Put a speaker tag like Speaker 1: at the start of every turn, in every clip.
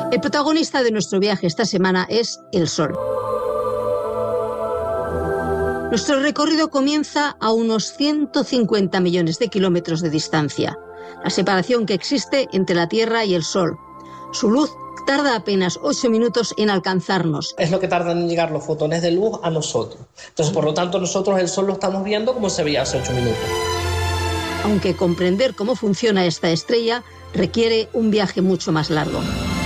Speaker 1: El protagonista de nuestro viaje esta semana es el Sol. Nuestro recorrido comienza a unos 150 millones de kilómetros de distancia, la separación que existe entre la Tierra y el Sol. Su luz tarda apenas 8 minutos en alcanzarnos.
Speaker 2: Es lo que tardan en llegar los fotones de luz a nosotros. Entonces, por lo tanto, nosotros el Sol lo estamos viendo como se veía hace 8 minutos.
Speaker 1: Aunque comprender cómo funciona esta estrella requiere un viaje mucho más largo.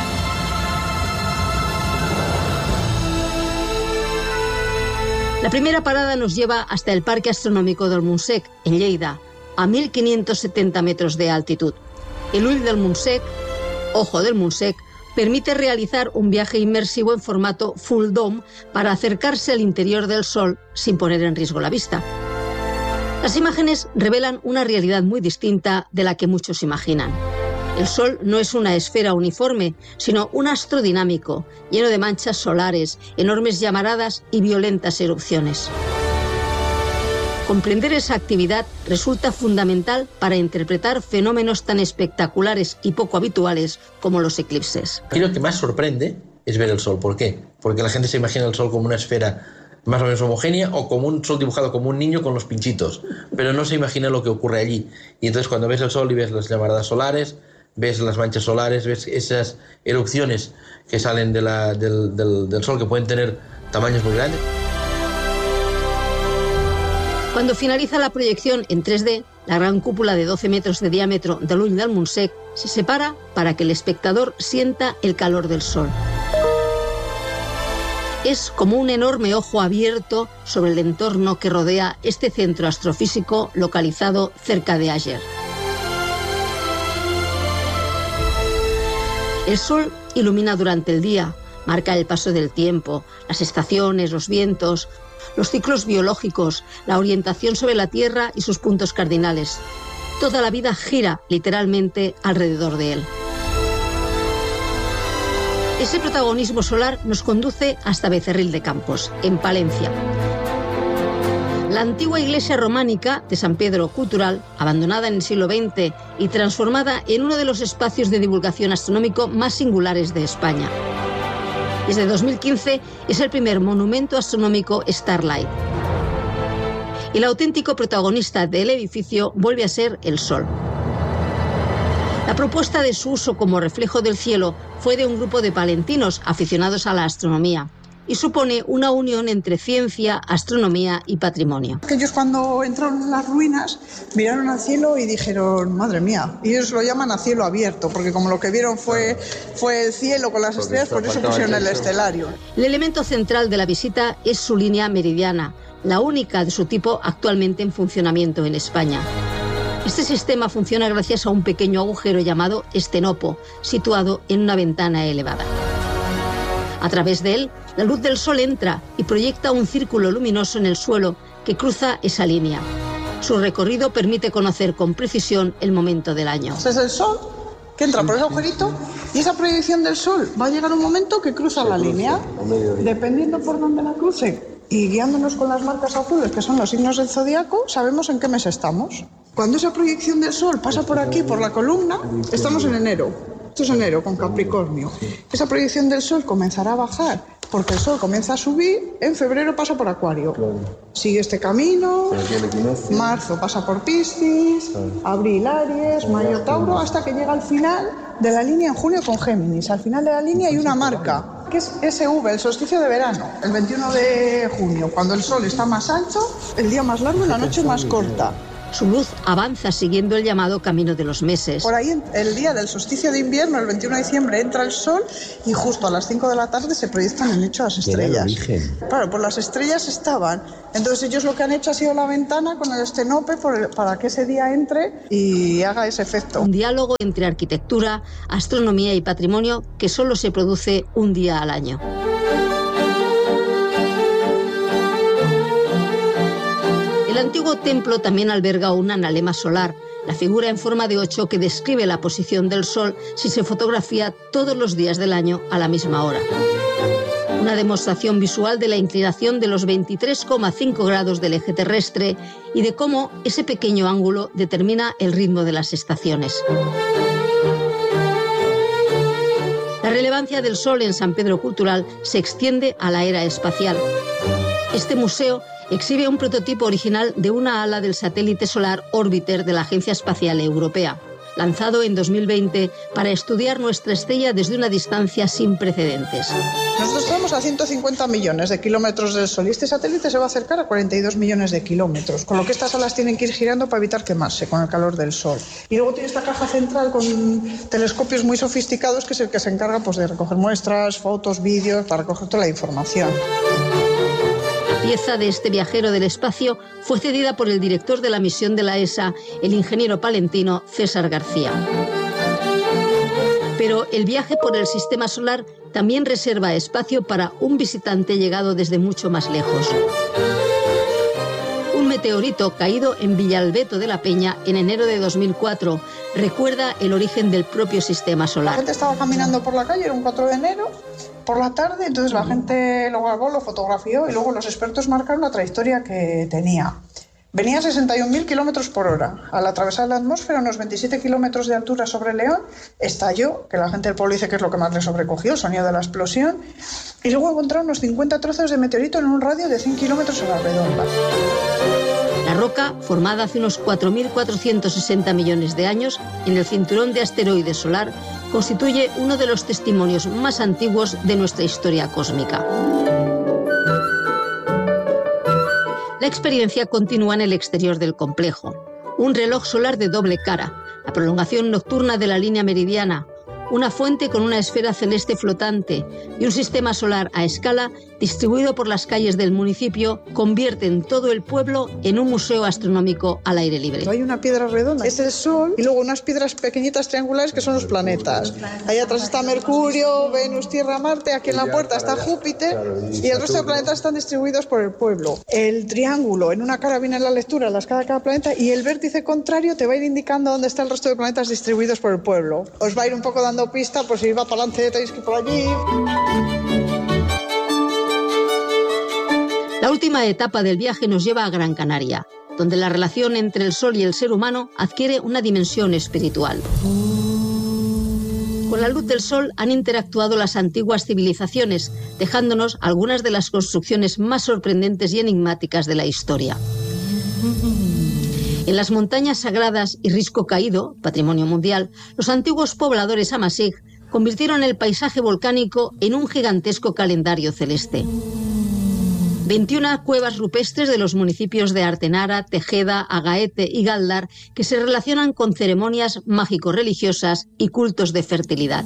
Speaker 1: La primera parada nos lleva hasta el Parque Astronómico del Montsec, en Lleida, a 1.570 metros de altitud. El Ull del Montsec, Ojo del Montsec, permite realizar un viaje inmersivo en formato full dome para acercarse al interior del Sol sin poner en riesgo la vista. Las imágenes revelan una realidad muy distinta de la que muchos imaginan. El Sol no es una esfera uniforme, sino un astro dinámico, lleno de manchas solares, enormes llamaradas y violentas erupciones. Comprender esa actividad resulta fundamental para interpretar fenómenos tan espectaculares y poco habituales como los eclipses.
Speaker 3: Aquí lo que más sorprende es ver el Sol. ¿Por qué? Porque la gente se imagina el Sol como una esfera más o menos homogénea o como un Sol dibujado como un niño con los pinchitos, pero no se imagina lo que ocurre allí. Y entonces cuando ves el Sol y ves las llamaradas solares, ves las manchas solares, ves esas erupciones que salen del Sol que pueden tener tamaños muy grandes.
Speaker 1: Cuando finaliza la proyección en 3D, la gran cúpula de 12 metros de diámetro del Ull del Montsec se separa para que el espectador sienta el calor del Sol. Es como un enorme ojo abierto sobre el entorno que rodea este centro astrofísico localizado cerca de Àger. El Sol ilumina durante el día, marca el paso del tiempo, las estaciones, los vientos, los ciclos biológicos, la orientación sobre la Tierra y sus puntos cardinales. Toda la vida gira literalmente alrededor de él. Ese protagonismo solar nos conduce hasta Becerril de Campos, en Palencia. La antigua iglesia románica de San Pedro Cultural, abandonada en el siglo XX y transformada en uno de los espacios de divulgación astronómico más singulares de España. Desde 2015 es el primer monumento astronómico Starlight. El auténtico protagonista del edificio vuelve a ser el Sol. La propuesta de su uso como reflejo del cielo fue de un grupo de palentinos aficionados a la astronomía y supone una unión entre ciencia, astronomía y patrimonio.
Speaker 4: Ellos cuando entraron en las ruinas miraron al cielo y dijeron, madre mía, y ellos lo llaman a cielo abierto, porque como lo que vieron fue el cielo con las estrellas, por eso pusieron el estelario.
Speaker 1: El elemento central de la visita es su línea meridiana, la única de su tipo actualmente en funcionamiento en España. Este sistema funciona gracias a un pequeño agujero llamado estenopo, situado en una ventana elevada. A través de él, la luz del Sol entra y proyecta un círculo luminoso en el suelo que cruza esa línea. Su recorrido permite conocer con precisión el momento del año.
Speaker 4: Es el Sol que entra por ese agujerito y esa proyección del Sol va a llegar un momento que cruza la línea. Dependiendo por dónde la cruce y guiándonos con las marcas azules, que son los signos del zodiaco, sabemos en qué mes estamos. Cuando esa proyección del Sol pasa por aquí, por la columna, estamos en enero. Esto es enero, con Capricornio. Esa proyección del Sol comenzará a bajar, porque el Sol comienza a subir, en febrero pasa por Acuario. Sigue este camino, marzo pasa por Piscis, abril Aries, mayo Tauro, hasta que llega al final de la línea en junio con Géminis. Al final de la línea hay una marca, que es SV, el solsticio de verano, el 21 de junio, cuando el Sol está más ancho, el día más largo y la noche más corta.
Speaker 1: Su luz avanza siguiendo el llamado camino de los meses.
Speaker 4: Por ahí, el día del solsticio de invierno, el 21 de diciembre, entra el Sol y justo a las 5 de la tarde se proyectan en hecho las estrellas. Claro, pues las estrellas estaban. Entonces ellos lo que han hecho ha sido la ventana con el estenope para que ese día entre y haga ese efecto.
Speaker 1: Un diálogo entre arquitectura, astronomía y patrimonio que solo se produce un día al año. El antiguo templo también alberga un analema solar, la figura en forma de 8 que describe la posición del Sol si se fotografía todos los días del año a la misma hora. Una demostración visual de la inclinación de los 23,5 grados del eje terrestre y de cómo ese pequeño ángulo determina el ritmo de las estaciones. La relevancia del Sol en San Pedro Cultural se extiende a la era espacial. Este museo exhibe un prototipo original de una ala del satélite solar Orbiter de la Agencia Espacial Europea, lanzado en 2020 para estudiar nuestra estrella desde una distancia sin precedentes.
Speaker 4: Nosotros estamos a 150 millones de kilómetros del Sol y este satélite se va a acercar a 42 millones de kilómetros, con lo que estas alas tienen que ir girando para evitar quemarse con el calor del Sol. Y luego tiene esta caja central con telescopios muy sofisticados, que es el que se encarga de recoger muestras, fotos, vídeos, para recoger toda la información.
Speaker 1: La pieza de este viajero del espacio fue cedida por el director de la misión de la ESA, el ingeniero palentino César García. Pero el viaje por el sistema solar también reserva espacio para un visitante llegado desde mucho más lejos. Un meteorito caído en Villalbeto de la Peña en enero de 2004 recuerda el origen del propio sistema solar.
Speaker 4: La gente estaba caminando por la calle, era un 4 de enero, por la tarde, entonces la gente lo grabó, lo fotografió y luego los expertos marcaron la trayectoria que tenía. Venía a 61.000 kilómetros por hora. Al atravesar la atmósfera, unos 27 kilómetros de altura sobre León, estalló, que la gente del pueblo dice que es lo que más le sobrecogió, el sonido de la explosión, y luego encontraron unos 50 trozos de meteorito en un radio de 100 kilómetros a la redonda.
Speaker 1: La roca, formada hace unos 4.460 millones de años en el cinturón de asteroides solar, constituye uno de los testimonios más antiguos de nuestra historia cósmica. La experiencia continúa en el exterior del complejo. Un reloj solar de doble cara, la prolongación nocturna de la línea meridiana, una fuente con una esfera celeste flotante y un sistema solar a escala distribuido por las calles del municipio convierten todo el pueblo en un museo astronómico al aire libre.
Speaker 4: Hay una piedra redonda, es el Sol, y luego unas piedras pequeñitas triangulares que son los planetas. Ahí atrás está Mercurio, Venus, Tierra, Marte, aquí en la puerta está Júpiter y el resto de planetas están distribuidos por el pueblo. El triángulo, en una cara viene la lectura, la escala de cada planeta, y el vértice contrario te va a ir indicando dónde está el resto de planetas distribuidos por el pueblo. Os va a ir un poco dando pista, por si va para adelante tenéis que ir por allí.
Speaker 1: La última etapa del viaje nos lleva a Gran Canaria, donde la relación entre el Sol y el ser humano adquiere una dimensión espiritual. Con la luz del Sol han interactuado las antiguas civilizaciones, dejándonos algunas de las construcciones más sorprendentes y enigmáticas de la historia. En las montañas sagradas y Risco Caído, patrimonio mundial, los antiguos pobladores Amasig convirtieron el paisaje volcánico en un gigantesco calendario celeste. 21 cuevas rupestres de los municipios de Artenara, Tejeda, Agaete y Galdar que se relacionan con ceremonias mágico-religiosas y cultos de fertilidad.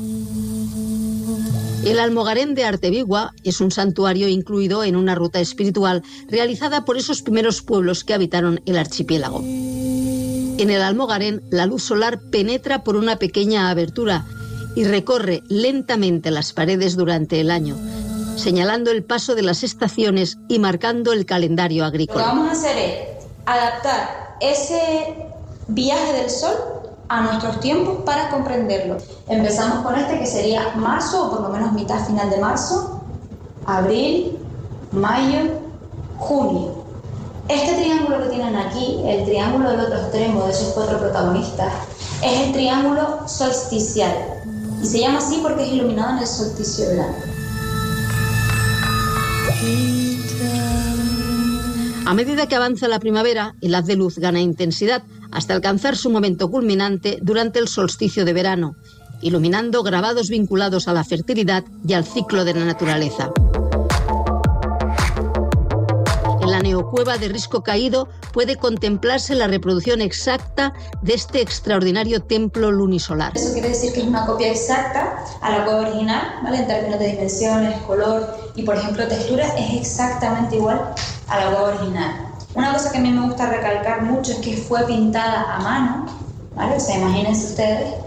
Speaker 1: El Almogarén de Artebigua es un santuario incluido en una ruta espiritual realizada por esos primeros pueblos que habitaron el archipiélago. En el Almogarén, la luz solar penetra por una pequeña abertura y recorre lentamente las paredes durante el año, señalando el paso de las estaciones y marcando el calendario agrícola.
Speaker 5: Lo que vamos a hacer es adaptar ese viaje del Sol a nuestros tiempos para comprenderlo. Empezamos con este que sería marzo, o por lo menos mitad final de marzo, abril, mayo, junio. Este triángulo que tienen aquí, el triángulo del otro extremo de esos 4 protagonistas, es el triángulo solsticial. Y se llama así porque es iluminado en el solsticio de verano.
Speaker 1: A medida que avanza la primavera, el haz de luz gana intensidad hasta alcanzar su momento culminante durante el solsticio de verano, iluminando grabados vinculados a la fertilidad y al ciclo de la naturaleza. En la neocueva de Risco Caído puede contemplarse la reproducción exacta de este extraordinario templo lunisolar.
Speaker 5: Eso quiere decir que es una copia exacta a la cueva original, ¿vale? En términos de dimensiones, color y, por ejemplo, textura, es exactamente igual a la cueva original. Una cosa que a mí me gusta recalcar mucho es que fue pintada a mano, ¿vale? O sea, imagínense ustedes